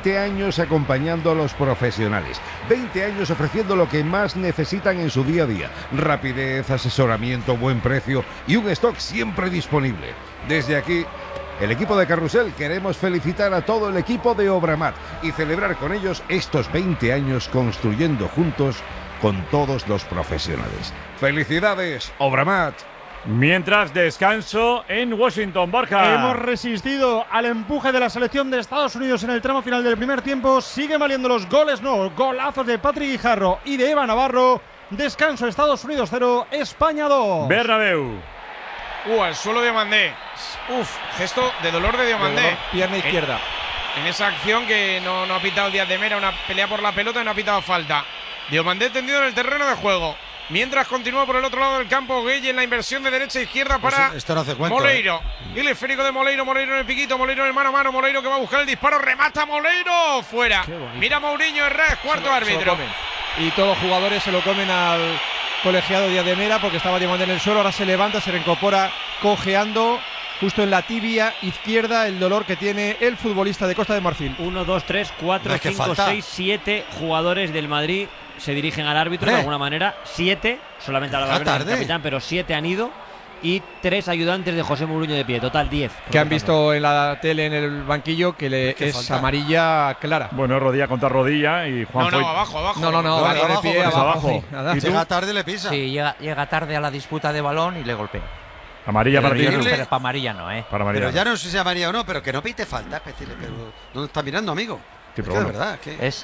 20 años acompañando a los profesionales, 20 años ofreciendo lo que más necesitan en su día a día: rapidez, asesoramiento, buen precio y un stock siempre disponible. Desde aquí, el equipo de Carrusel, queremos felicitar a todo el equipo de Obramat y celebrar con ellos estos 20 años construyendo juntos con todos los profesionales. ¡Felicidades, Obramat! Mientras, descanso en Washington, Borja. Hemos resistido al empuje de la selección de Estados Unidos en el tramo final del primer tiempo. Siguen valiendo los goles, golazos de Patrick Guijarro y de Eva Navarro. Descanso, Estados Unidos 0, España 2. Bernabéu. Al suelo de Diomandé. Gesto de dolor de Diomandé. Pierna izquierda. En esa acción que no ha pitado Díaz de Mera, una pelea por la pelota y no ha pitado falta. Diomandé tendido en el terreno de juego. Mientras continúa por el otro lado del campo Gueye en la inversión de derecha a izquierda para esto no hace cuento, Moleiro. Y el esférico de Moleiro en el piquito, Moleiro en el mano a mano, Moleiro que va a buscar el disparo, remata Moleiro, fuera. Mira Mourinho Herrera, cuarto árbitro. Y todos los jugadores se lo comen al colegiado Díaz de Mera porque estaba Diomandé en el suelo, ahora se levanta, se reincorpora cojeando justo en la tibia izquierda, el dolor que tiene el futbolista de Costa de Marfil. 1, 2, 3, 4, 5, 6, 7 jugadores del Madrid se dirigen al árbitro de alguna manera. 7, solamente a la del capitán, pero 7 han ido. Y 3 ayudantes de José Mourinho de pie, total 10. Que han visto en la tele en el banquillo que es falta. Amarilla clara. Bueno, rodilla contra rodilla y Juan Foyt. abajo. No, abajo, pie, abajo. Llega tarde, le pisa. Sí, llega tarde a la disputa de balón y le golpea. Amarilla para ti. Pero para amarilla no, Para amarilla. Pero ya no sé si amarilla o no, pero que no pite falta. Es decir, pero ¿dónde está mirando, amigo? Sí, es que de verdad.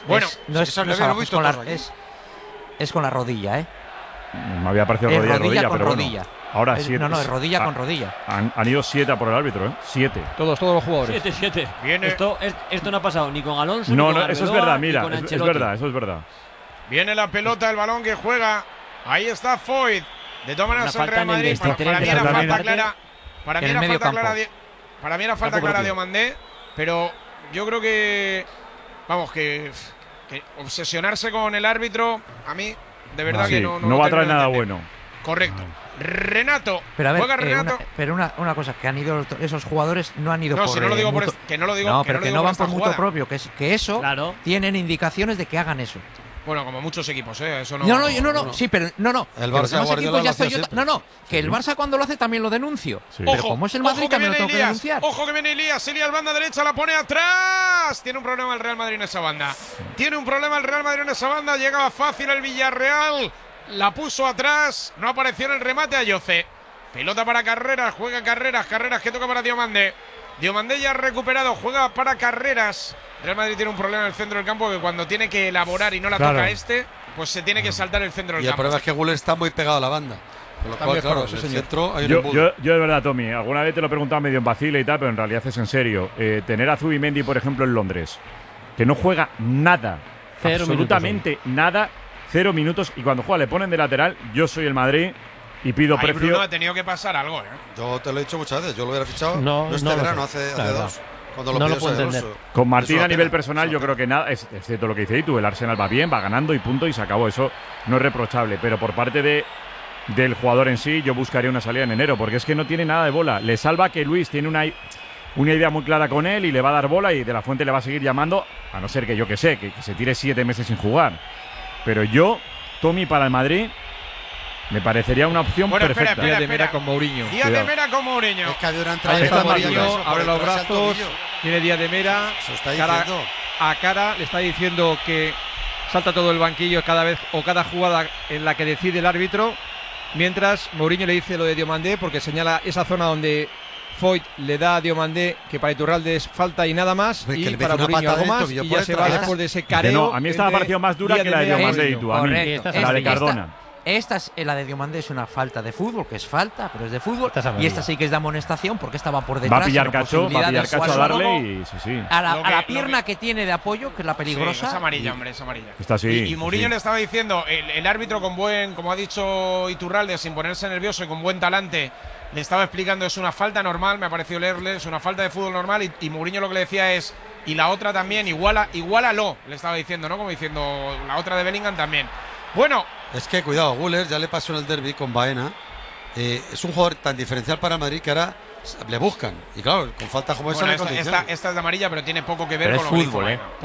Es con la rodilla, Me había parecido rodilla, pero rodilla. Bueno. Ahora 7. No, es rodilla con rodilla. Han ido 7 por el árbitro, 7. Todos los jugadores. 7. Esto no ha pasado ni con Alonso ni No, con Arbeloa, eso es verdad, mira, ni con es verdad, eso es verdad. Viene la pelota, el balón que juega. Ahí está Foyt. De todas maneras, el Real Madrid. Para mí era falta clara. Para mí era falta clara de Diomandé. Pero yo creo que. Vamos, que obsesionarse con el árbitro, a mí, de verdad que no va a traer nada bueno. Correcto. Renato. Pero a ver, juega Renato. una cosa, que han ido esos jugadores, no han ido por. Si no lo digo por que no lo digo. No, pero que no van por mutuo propio, que eso claro. Tienen indicaciones de que hagan eso. Bueno, como muchos equipos, eso no. No. Sí, pero no. El Barça Guardiola ya estoy yo. Que el Barça cuando lo hace también lo denuncio. Sí. Pero como es el Madrid también lo tengo que denunciar. Ojo que viene Elías, al banda derecha, la pone atrás. Tiene un problema el Real Madrid en esa banda. Llegaba fácil el Villarreal. La puso atrás. No apareció en el remate a Yoce. Pelota para Carreras, juega Carreras que toca para Diomandé. Diomandé ya ha recuperado, juega para Carreras. Real Madrid tiene un problema en el centro del campo que cuando tiene que elaborar y no la toca pues se tiene que saltar el centro del campo. Y el problema es que Guller está muy pegado a la banda. Con lo cual, claro, en el centro hay yo de verdad, Tommy, alguna vez te lo he preguntado medio en vacile y tal, pero en realidad es en serio. Tener a Zubimendi, por ejemplo, en Londres, que no juega nada, absolutamente nada, 0 minutos, y cuando juega le ponen de lateral. Yo soy el Madrid y pido precio. Bruno ha tenido que pasar algo, Yo te lo he dicho muchas veces, yo lo hubiera fichado verano, hace 2. Cuando lo puedo entender. Con Martín a nivel personal yo creo que nada, es cierto lo que dice tú, el Arsenal va bien, va ganando y punto y se acabó, eso no es reprochable, pero por parte del jugador en sí yo buscaría una salida en enero, porque es que no tiene nada de bola. Le salva que Luis tiene una idea muy clara con él y le va a dar bola y De La Fuente le va a seguir llamando, a no ser que yo que sé, que se tire 7 meses sin jugar. Pero yo, Tommy, para el Madrid me parecería una opción perfecta. Díaz de Mera con Mourinho. Es que había una entrada. Ahí está Mourinho, abre los brazos, tiene Díaz de Mera, cara a cara, le está diciendo que salta todo el banquillo cada vez o cada jugada en la que decide el árbitro, mientras Mourinho le dice lo de Diomandé porque señala esa zona donde Foyt le da a Diomandé que para Iturralde es falta y nada más, y para Mourinho algo más, y ya se va después de ese careo. A mí esta me ha parecido más dura que la de Diomandé y tú, a mí, la de Cardona. La de Diomandé es una falta de fútbol, que es falta, pero es de fútbol. Y esta sí que es de amonestación porque esta va por detrás. Va a pillar cacho a darle y sí. A la pierna que tiene de apoyo, que es la peligrosa. Sí, es amarilla, hombre, es amarilla. Está así. Y Mourinho le estaba diciendo, el árbitro con buen, como ha dicho Iturralde, sin ponerse nervioso y con buen talante, le estaba explicando, es una falta normal, me ha parecido leerle, es una falta de fútbol normal, y Mourinho lo que le decía es, y la otra también, igualalo, le estaba diciendo, ¿no? Como diciendo, la otra de Bellingham también. Bueno. Es que, cuidado, Guller ya le pasó en el derbi con Baena. Es un jugador tan diferencial para el Madrid que ahora le buscan. Y claro, con falta como esa le condiciona. Esta es de amarilla, pero tiene poco que ver pero con lo que fútbol, hizo Baena.